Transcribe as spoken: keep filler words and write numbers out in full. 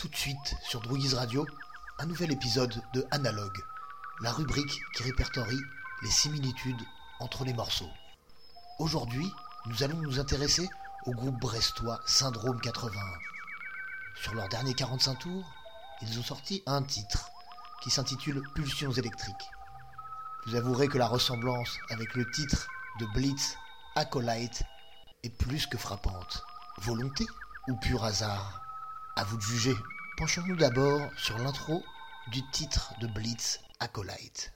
Tout de suite sur Droogies Radio, un nouvel épisode de Analogue, la rubrique qui répertorie les similitudes entre les morceaux. Aujourd'hui, nous allons nous intéresser au groupe brestois Syndrome quatre-vingt-un. Sur leur dernier quarante-cinq tours, ils ont sorti un titre qui s'intitule Pulsions électriques. Vous avouerez que la ressemblance avec le titre de Blitz, Acolyte, est plus que frappante. Volonté ou pur hasard ? À vous de juger. Penchons-nous d'abord sur l'intro du titre de Blitz, Acolyte.